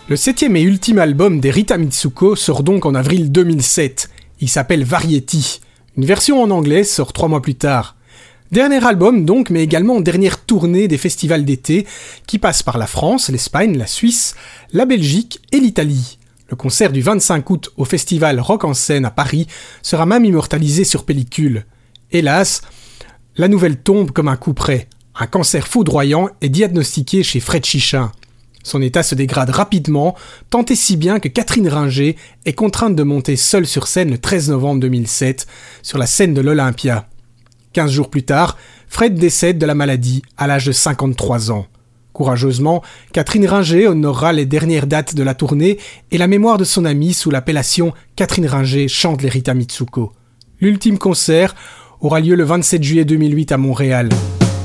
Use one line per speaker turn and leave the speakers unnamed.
Le 7e et ultime album des Rita Mitsuko sort donc en avril 2007. Il s'appelle Variety. Une version en anglais sort 3 mois plus tard. Dernier album donc, mais également dernière tournée des festivals d'été qui passe par la France, l'Espagne, la Suisse, la Belgique et l'Italie. Le concert du 25 août au festival Rock en Seine à Paris sera même immortalisé sur pellicule. Hélas, la nouvelle tombe comme un coup près. Un cancer foudroyant est diagnostiqué chez Fred Chichin. Son état se dégrade rapidement, tant et si bien que Catherine Ringer est contrainte de monter seule sur scène le 13 novembre 2007, sur la scène de l'Olympia. 15 jours plus tard, Fred décède de la maladie à l'âge de 53 ans. Courageusement, Catherine Ringer honorera les dernières dates de la tournée et la mémoire de son amie sous l'appellation Catherine Ringer chante les Rita Mitsuko. L'ultime concert aura lieu le 27 juillet 2008 à Montréal.